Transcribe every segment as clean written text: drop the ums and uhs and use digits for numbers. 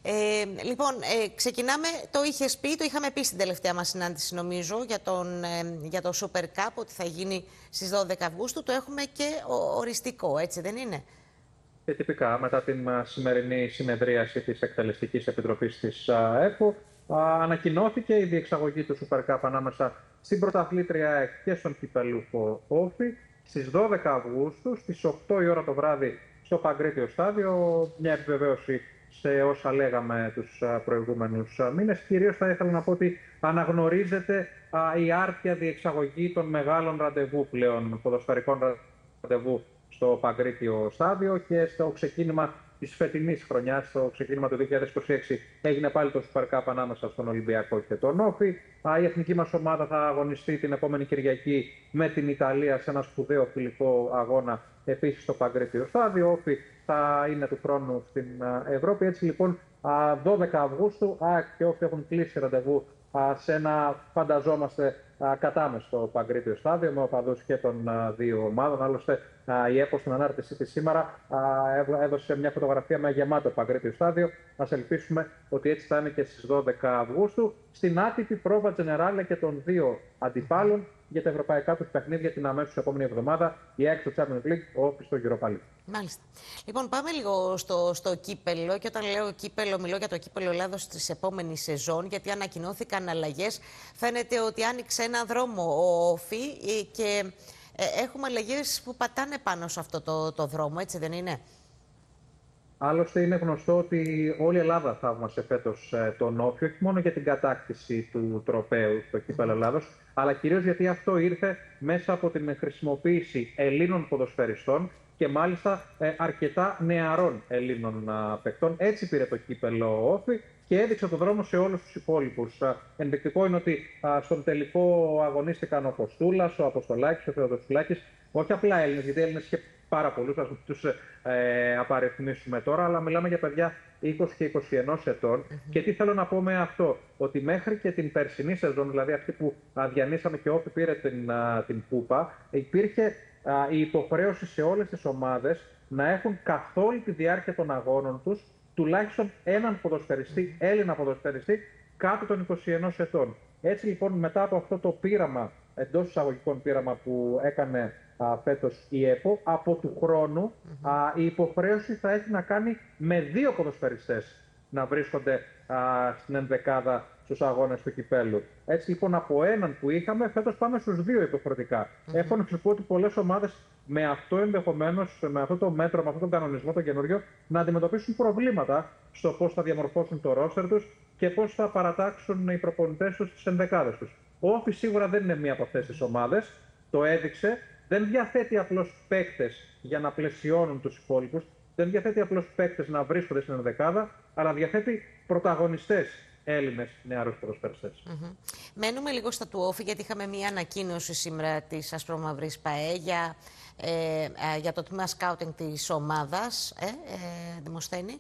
Λοιπόν, ξεκινάμε, το είχες πει, το είχαμε πει στην τελευταία μας συνάντηση νομίζω για το Super Cup ότι θα γίνει στις 12 Αυγούστου. Το έχουμε και οριστικό, έτσι δεν είναι? Και τυπικά, μετά την σημερινή συνεδρίαση της Εκτελεστικής Επιτροπής της ΕΠΟ, ανακοινώθηκε η διεξαγωγή του Super Cup ανάμεσα στην πρωταθλήτρια ΑΕΚ και στον κυπελούχο Όφη στις 12 Αυγούστου, στις 8 η ώρα το βράδυ στο Παγκρίτιο Στάδιο. Μια επιβεβαίωση σε όσα λέγαμε τους προηγούμενους μήνες. Κυρίως θα ήθελα να πω ότι αναγνωρίζεται η άρτια διεξαγωγή των μεγάλων ραντεβού πλέον, ποδοσφαιρικών ραντεβού στο Παγκρίτιο Στάδιο, και στο ξεκίνημα της φετινής χρονιάς, στο ξεκίνημα του 2026, έγινε πάλι το Super Cup ανάμεσα στον Ολυμπιακό και τον Όφη. Η εθνική μας ομάδα θα αγωνιστεί την επόμενη Κυριακή με την Ιταλία σε ένα σπουδαίο φιλικό αγώνα επίσης στο Παγκρίτιο Στάδιο. Ο Όφη θα είναι του χρόνου στην Ευρώπη. Έτσι λοιπόν, 12 Αυγούστου, ΑΕΚ και Όφη έχουν κλείσει ραντεβού σε ένα, φανταζόμαστε, κατάμεστο Παγκρίτιο Στάδιο με οπαδούς και των δύο ομάδων. Άλλωστε, η ΕΠΟ στην ανάρτησή της σήμερα έδωσε μια φωτογραφία με γεμάτο Παγκρίτιο Στάδιο. Ας ελπίσουμε ότι έτσι θα είναι και στις 12 Αυγούστου, στην άτυπη πρόβα Τζενεράλε και των δύο αντιπάλων για τα ευρωπαϊκά τους παιχνίδια την αμέσως επόμενη εβδομάδα. Η ΑΕΚ στο Champions League, ο Όφης στο Europa League. Μάλιστα. Λοιπόν, πάμε λίγο στο κύπελο. Και όταν λέω κύπελο, μιλώ για το κύπελο Ελλάδος της επόμενης σεζόν, γιατί ανακοινώθηκαν αλλαγές. Φαίνεται ότι άνοιξε ένα δρόμο ο Όφη και έχουμε αλλαγές που πατάνε πάνω σε αυτό το δρόμο, έτσι δεν είναι? Άλλωστε, είναι γνωστό ότι όλη η Ελλάδα θαύμασε φέτος τον Όφη, όχι μόνο για την κατάκτηση του τροπαίου στο κύπελλο Ελλάδος, αλλά κυρίως γιατί αυτό ήρθε μέσα από την χρησιμοποίηση Ελλήνων ποδοσφαιριστών και μάλιστα αρκετά νεαρών Ελλήνων παικτών. Έτσι πήρε το κύπελλο Όφη και έδειξε το δρόμο σε όλους τους υπόλοιπους. Ενδεικτικό είναι ότι στον τελικό αγωνίστηκαν ο Κοστούλας, ο Αποστολάκης, ο Θεοδοσουλάκης, όχι απλά Έλληνες, γιατί Έλληνες είχε πάρα πολλούς, ας τους απαριθμίσουμε τώρα, αλλά μιλάμε για παιδιά 20 και 21 ετών. Και τι θέλω να πω με αυτό, ότι μέχρι και την περσινή σεζόν, δηλαδή αυτή που διανύσαμε και Όφη πήρε την Κούπα, υπήρχε η υποχρέωση σε όλες τις ομάδες να έχουν καθ' όλη τη διάρκεια των αγώνων τους τουλάχιστον έναν ποδοσφαιριστή, Έλληνα ποδοσφαιριστή, κάτω των 21 ετών. Έτσι λοιπόν, μετά από αυτό το πείραμα, εντός εισαγωγικών πείραμα που έκανε φέτος η ΕΠΟ, από του χρόνου η υποχρέωση θα έχει να κάνει με δύο ποδοσφαιριστές να βρίσκονται στην ενδεκάδα στους αγώνες του κυπέλου. Έτσι λοιπόν, από έναν που είχαμε, φέτος πάμε στους δύο υποχρεωτικά. Έχω να σου πω ότι πολλές ομάδες με αυτό ενδεχομένως, με αυτό το μέτρο, με αυτόν τον κανονισμό, το καινούριο, να αντιμετωπίσουν προβλήματα στο πώς θα διαμορφώσουν το ρόστερ τους και πώς θα παρατάξουν οι προπονητές τους στις ενδεκάδες τους. Ο Όφης σίγουρα δεν είναι μία από αυτές τις ομάδες, το έδειξε. Δεν διαθέτει απλώς παίκτες για να πλαισιώνουν τους υπόλοιπους, δεν διαθέτει απλώς παίκτες να βρίσκονται στην ενδεκάδα, αλλά διαθέτει πρωταγωνιστές Έλληνες νεαρούς ποδοσφαιριστές. Μένουμε λίγο στα του Όφη, γιατί είχαμε μία ανακοίνωση σήμερα της Ασπρόμαυρης ΠΑΕ για το τμήμα σκάουτινγκ της ομάδας, Δημοσθένη.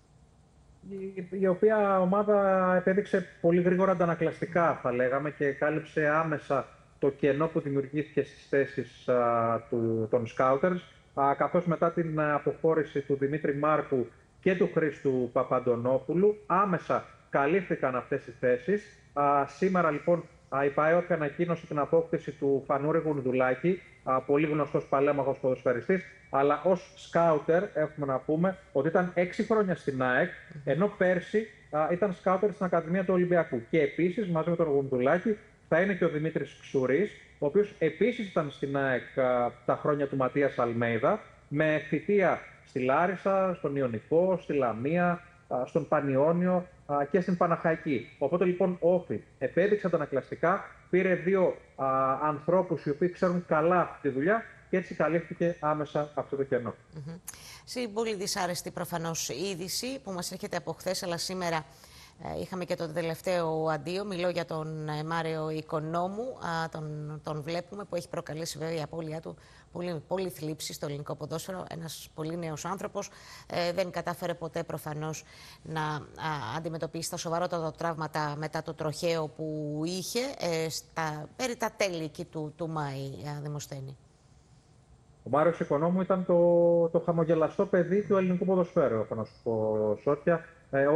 Η οποία ομάδα επέδειξε πολύ γρήγορα αντανακλαστικά, θα λέγαμε, και κάλυψε άμεσα το κενό που δημιουργήθηκε στις θέσεις των σκάουτερς, καθώς μετά την αποχώρηση του Δημήτρη Μάρκου και του Χρήστου Παπαντονόπουλου άμεσα καλύφθηκαν αυτές οι θέσεις. Σήμερα λοιπόν η ΠΑΕ ανακοίνωσε την απόκτηση του Φανούρη Γουνδουλάκη, πολύ γνωστός παλέμαχος ποδοσφαιριστής, αλλά ως σκάουτερ έχουμε να πούμε ότι ήταν 6 χρόνια στην ΑΕΚ, ενώ πέρσι ήταν σκάουτερ στην Ακαδημία του Ολυμπιακού. Και επίσης μαζί με τον Γουνδουλάκη θα είναι και ο Δημήτρης Ξουρής, ο οποίος επίσης ήταν στην ΑΕΚ τα χρόνια του Ματίας Αλμέιδα, με θητεία στη Λάρισα, στον Ιωνικό, στη Λαμία, στον Πανιόνιο και στην Παναχαϊκή. Οπότε λοιπόν ο Όφη επέδειξε αντανακλαστικά, πήρε δύο ανθρώπους οι οποίοι ξέρουν καλά τη δουλειά και έτσι καλύφθηκε άμεσα αυτό το κενό. Πολύ δυσάρεστη προφανώς είδηση που μας έρχεται από χθες, αλλά σήμερα είχαμε και το τελευταίο αντίο. Μιλώ για τον Μάριο Οικονόμου, τον βλέπουμε, που έχει προκαλέσει βέβαια η απώλειά του πολύ θλίψη στο ελληνικό ποδόσφαιρο. Ένας πολύ νέος άνθρωπος, δεν κατάφερε ποτέ προφανώς να αντιμετωπίσει τα σοβαρότατα τραύματα μετά το τροχαίο που είχε περί τα τέλη εκεί του Μάη, Δημοσθένη. Ο Μάριος Οικονόμου ήταν το χαμογελαστό παιδί του ελληνικού ποδοσφαίρου, έχω να σου πω, Σότια.